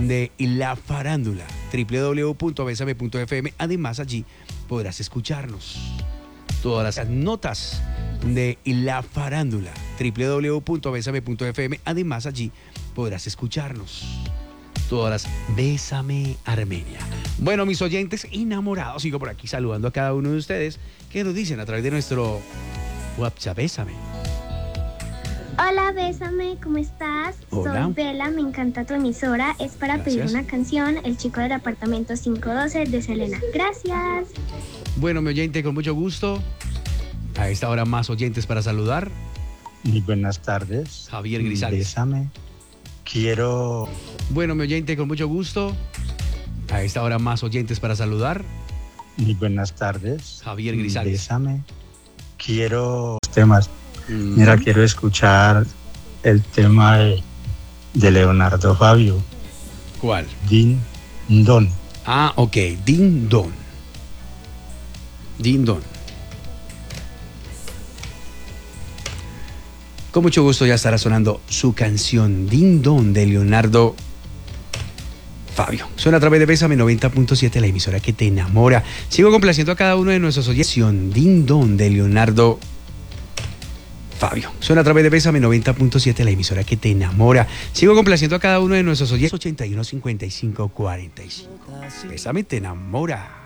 de la farándula, www.besame.fm. Además, allí podrás escucharnos. Todas las notas de la farándula, www.besame.fm. Además, allí podrás escucharnos. Todas las Bésame Armenia. Bueno, mis oyentes enamorados, sigo por aquí saludando a cada uno de ustedes que nos dicen a través de nuestro WhatsApp. Bésame. Hola, Bésame, ¿cómo estás? Hola. Soy Bela, me encanta tu emisora. Es para Gracias. pedir una canción, El chico del apartamento 512 de Selena. Gracias. Bueno, mi oyente, con mucho gusto. A esta hora más oyentes para saludar. Muy buenas tardes. Javier Grisales. Bésame. Quiero... Bueno, mi oyente, con mucho gusto. A esta hora más oyentes para saludar. Muy buenas tardes. Javier Grisales. Bésame. Quiero temas. Mira, quiero escuchar el tema de Leonardo Fabio. ¿Cuál? Din Don. Ah, ok. Din Don. Din Don. Con mucho gusto ya estará sonando su canción Din Don de Leonardo Fabio. Suena a través de Bésame 90.7, la emisora que te enamora. Sigo complaciendo a cada uno de nuestros oyentes. Din Don de Leonardo Fabio. Suena a través de Bésame 90.7, la emisora que te enamora. Sigo complaciendo a cada uno de nuestros oyentes. 81 55 45. Bésame te enamora.